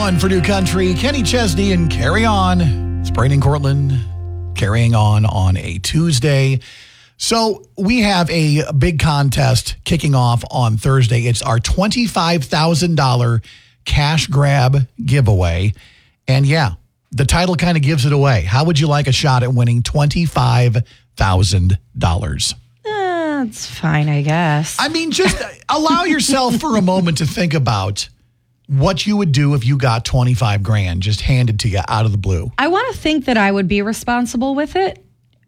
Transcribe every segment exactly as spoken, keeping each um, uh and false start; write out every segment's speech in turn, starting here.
one for New Country. Kenny Chesney and Carry On. It's Brain and Cortland carrying on on a Tuesday. So we have a big contest kicking off on Thursday. It's our twenty-five thousand dollars cash grab giveaway. And yeah, the title kind of gives it away. How would you like a shot at winning twenty-five thousand dollars? That's fine, I guess. I mean, just allow yourself for a moment to think about what you would do if you got twenty-five grand just handed to you out of the blue. I want to think that I would be responsible with it,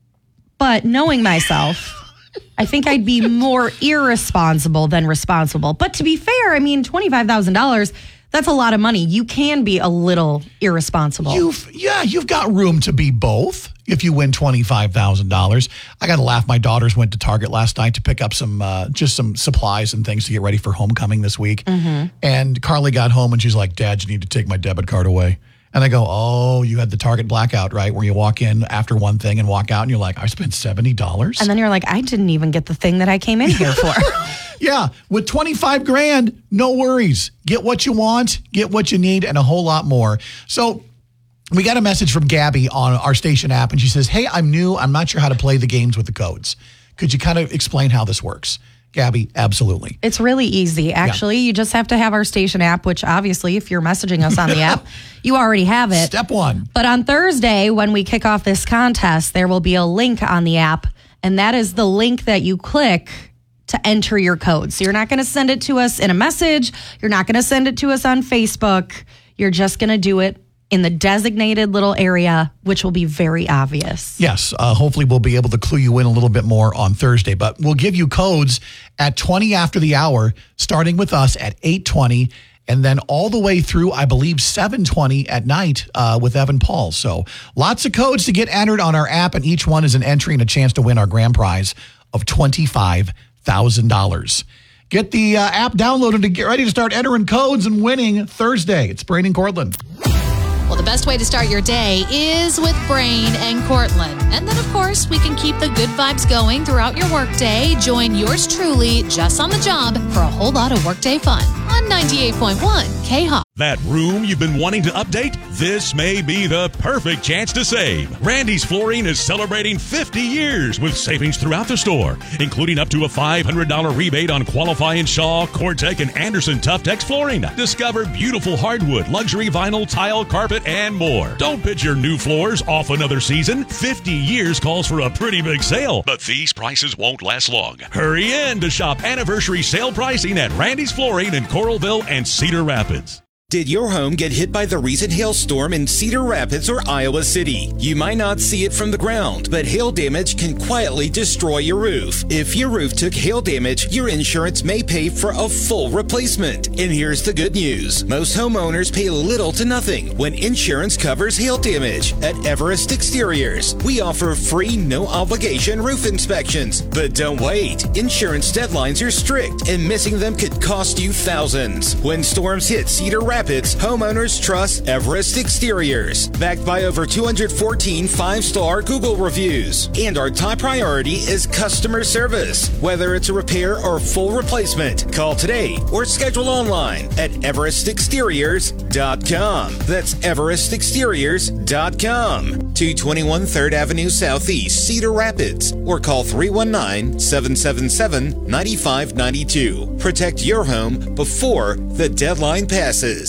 but knowing myself, I think I'd be more irresponsible than responsible. But to be fair, I mean, twenty-five thousand dollars, that's a lot of money. You can be a little irresponsible. You've, yeah, you've got room to be both if you win twenty-five thousand dollars. I got to laugh. My daughters went to Target last night to pick up some, uh, just some supplies and things to get ready for homecoming this week. Mm-hmm. And Carly got home and she's like, Dad, you need to take my debit card away. And I go, oh, you had the Target blackout, right? Where you walk in after one thing and walk out and you're like, I spent seventy dollars. And then you're like, I didn't even get the thing that I came in here for. Yeah, with twenty-five grand, no worries. Get what you want, get what you need, and a whole lot more. So we got a message from Gabby on our station app, and she says, hey, I'm new. I'm not sure how to play the games with the codes. Could you kind of explain how this works? Gabby, absolutely. It's really easy. Actually, yeah. You just have to have our station app, which obviously, if you're messaging us on the app, you already have it. Step one. But on Thursday, when we kick off this contest, there will be a link on the app, and that is the link that you click to enter your code. So you're not going to send it to us in a message. You're not going to send it to us on Facebook. You're just going to do it in the designated little area, which will be very obvious. Yes. Uh, hopefully we'll be able to clue you in a little bit more on Thursday. But we'll give you codes at twenty after the hour, starting with us at eight twenty, and then all the way through, I believe, seven twenty at night uh, with Evan Paul. So lots of codes to get entered on our app, and each one is an entry and a chance to win our grand prize of twenty-five thousand dollars. Get the uh, app downloaded to get ready to start entering codes and winning Thursday. It's Brain and Cortland. Well, the best way to start your day is with Brain and Cortland. And then, of course, we can keep the good vibes going throughout your workday. Join yours truly, Jess on the Job, for a whole lot of workday fun on ninety-eight point one K-Hawk. That room you've been wanting to update? This may be the perfect chance to save. Randy's Flooring is celebrating fifty years with savings throughout the store, including up to a five hundred dollars rebate on qualifying Shaw, Cortec, and Anderson Tuftex flooring. Discover beautiful hardwood, luxury vinyl, tile, carpet, and more. Don't pitch your new floors off another season. fifty years calls for a pretty big sale, but these prices won't last long. Hurry in to shop anniversary sale pricing at Randy's Flooring in Coralville and Cedar Rapids. Did your home get hit by the recent hailstorm in Cedar Rapids or Iowa City? You might not see it from the ground, but hail damage can quietly destroy your roof. If your roof took hail damage, your insurance may pay for a full replacement. And here's the good news. Most homeowners pay little to nothing when insurance covers hail damage. At Everest Exteriors, we offer free, no-obligation roof inspections. But don't wait. Insurance deadlines are strict, and missing them could cost you thousands. When storms hit Cedar Rapids, Rapids, homeowners trust Everest Exteriors. Backed by over two hundred fourteen five-star Google reviews. And our top priority is customer service. Whether it's a repair or full replacement, call today or schedule online at everest exteriors dot com. That's everest exteriors dot com. two twenty-one third Avenue Southeast, Cedar Rapids. Or call three one nine, seven seven seven, nine five nine two. Protect your home before the deadline passes.